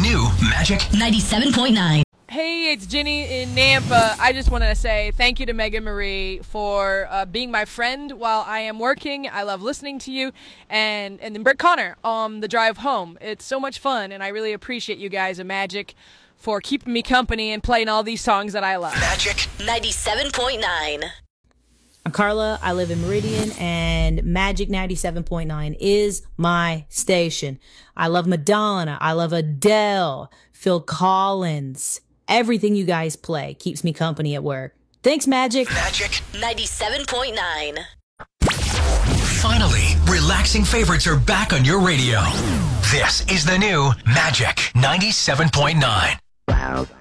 new Magic 97.9. Hey, it's Ginny in Nampa. I just want to say thank you to Megan Marie for being my friend while I am working. I love listening to you. And then Brett Connor on the drive home. It's so much fun, and I really appreciate you guys at Magic for keeping me company and playing all these songs that I love. Magic 97.9. I'm Carla. I live in Meridian, and Magic 97.9 is my station. I love Madonna. I love Adele, Phil Collins. Everything you guys play keeps me company at work. Thanks, Magic. Magic 97.9. Finally, relaxing favorites are back on your radio. This is the new Magic 97.9.